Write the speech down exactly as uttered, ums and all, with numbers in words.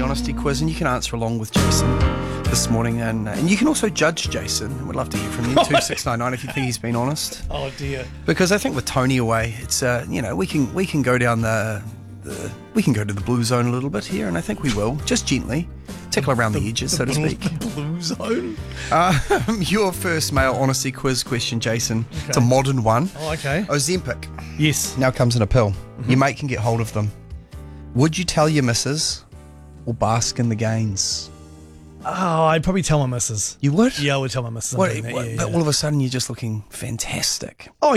honesty quiz, and you can answer along with Jason this morning, and and you can also judge Jason. We'd love to hear from you. Two six nine nine if you think he's been honest. Oh dear. Because I think with Tony away, it's uh, you know we can we can go down the, the we can go to the blue zone a little bit here, and I think we will just gently tickle around the, the edges, the so to blue, speak. The blue zone. Uh, your first male honesty quiz question, Jason. Okay. It's a modern one. Oh, okay. Ozempic. Yes. Now comes in a pill. Mm-hmm. Your mate can get hold of them. Would you tell your missus or bask in the gains? Oh, I'd probably tell my missus. You would? Yeah, I would tell my missus. What, that. what, Yeah, but yeah. all of a sudden you're just looking fantastic. Oh,